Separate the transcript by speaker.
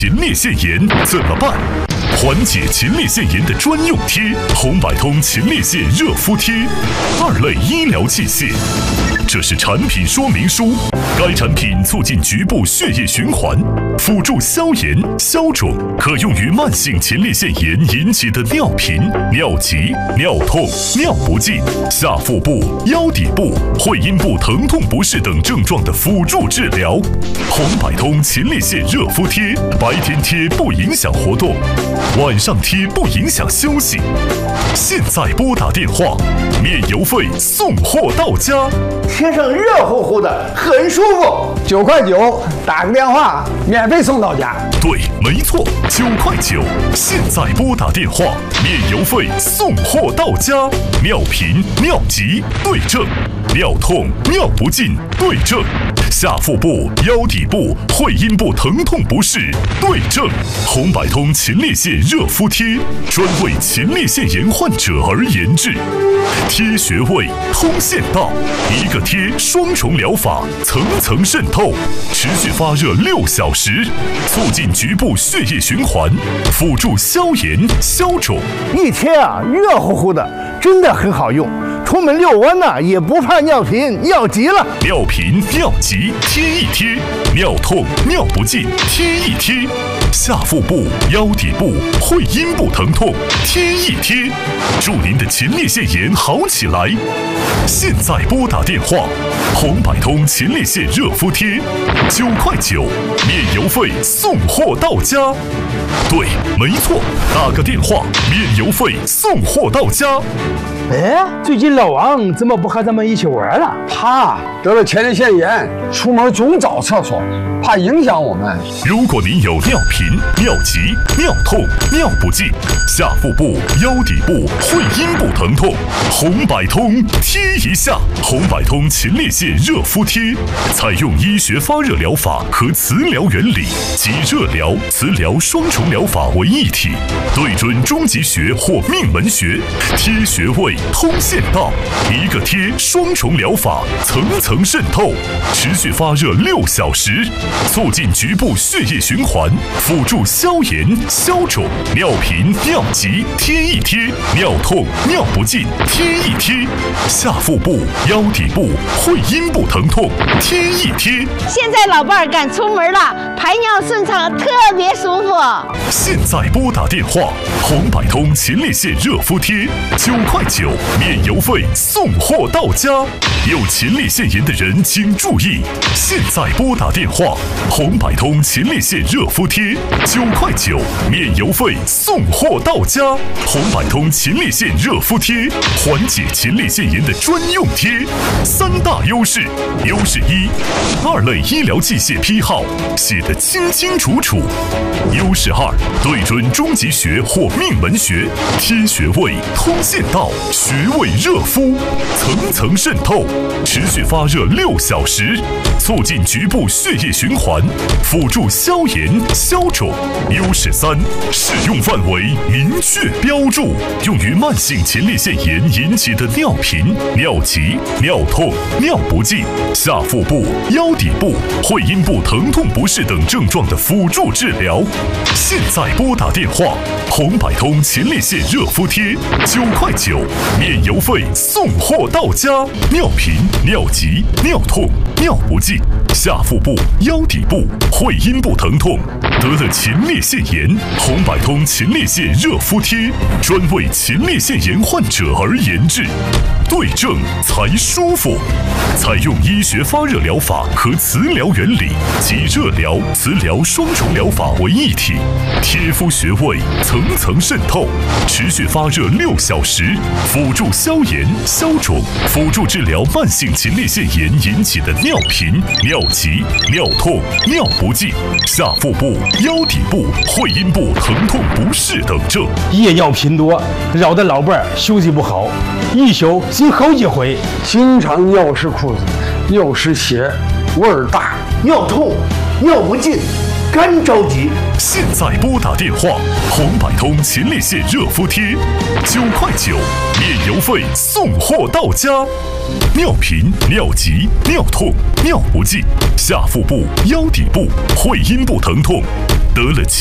Speaker 1: 前列腺炎怎么办？缓解前列腺炎的专用贴——红百通前列腺热敷贴，2类医疗器械。这是产品说明书。该产品促进局部血液循环，辅助消炎消肿，可用于慢性前列腺炎引起的尿频、尿急、尿痛、尿不尽、下腹部、腰底部、会阴部疼痛不适等症状的辅助治疗。红百通前列腺热敷贴，白天贴不影响活动，晚上贴不影响休息。现在拨打电话，免邮费送货到家，
Speaker 2: 贴上热乎乎的，很舒服。
Speaker 3: 9块9，打个电话，免费送到家。
Speaker 1: 对，没错，9块9。现在拨打电话，免邮费送货到家。尿频、尿急对症，尿痛、尿不尽对症，下腹部、腰底部、会阴部疼痛不适对症。红百通前列腺热敷贴，专为前列腺炎患者而研制，贴穴位，通线道，一个贴双重疗法，层层渗透，持续发热6小时，促进局部血液循环，辅助消炎消肿。
Speaker 2: 一贴啊，热乎乎的，真的很好用。出门遛弯呢，也不怕尿频尿急了。
Speaker 1: 尿频尿急贴一贴，尿痛尿不尽贴一贴，下腹部、腰底部、会阴部疼痛贴一贴，祝您的前列腺炎好起来。现在拨打电话，红百通前列腺热敷贴，9块9，免邮费送货到家。对，没错，打个电话，免邮费送货到家。
Speaker 3: 哎，最近老王怎么不和咱们一起玩了？他得了前列腺炎，出门总找厕所，怕影响我们。
Speaker 1: 如果您有尿频、尿急、尿痛、尿不尽、下腹部、腰底部、会阴部疼痛，红百通贴一下。红百通前列腺热敷贴，采用医学发热疗法和磁疗原理，集热疗、磁疗双重疗法为一体，对准中极穴或命门穴，贴穴位，通线道，一个贴双重疗法，层层渗透，持续发热6小时，促进局部血液循环，辅助消炎消肿。尿频尿急贴一贴，尿痛尿不尽贴一贴，下腹部、腰底部、会阴部疼痛贴一贴。
Speaker 4: 现在老伴儿敢出门了，排尿顺畅，特别舒服。
Speaker 1: 现在拨打电话，红百通前列腺热敷贴，9块9，免邮费送货到家。有前列腺炎的人请注意，现在拨打电话，红百通前列腺热敷贴，9块9，免邮费送货到家。红百通前列腺热敷贴，缓解前列腺炎的专用贴，3大优势。优势1，2类医疗器械批号写得清清楚楚。优势2，对准中极穴或命门穴，贴穴位，通线道，穴位热敷，层层渗透，持续发热6小时，促进局部血液循环，辅助消炎消肿。优势3，适用范围明确标注，用于慢性前列腺炎引起的尿频、尿急、尿痛、尿不尽、下腹部、腰底部、会阴部疼痛不适等症状的辅助治疗。现在拨打电话，红百通前列腺热敷贴，9块9，免邮费送货到家。尿频、尿急、尿痛、尿不尽、下腹部、腰底部、会阴部疼痛，得了前列腺炎，红百通前列腺热敷贴，专为前列腺炎患者而研制，对症才舒服。采用医学发热疗法和磁疗原理，集热疗、磁疗双重疗法为一体，贴敷穴位，层层渗透，持续发热6小时，辅助消炎消肿，辅助治疗慢性前列腺炎引起的尿频、尿急、尿痛、尿不尽、下腹部、腰底部、会阴部疼痛不适等症。
Speaker 3: 夜尿频多，扰得老伴儿休息不好，一宿经好几回，经常尿湿裤子，尿湿鞋，味儿大，
Speaker 2: 尿痛尿不尽，干着急。
Speaker 1: 现在拨打电话，红百通前列腺热敷贴，9块9，免邮费送货到家。尿频、尿急、尿痛、尿不尽、下腹部、腰底部、会阴部疼痛， 得了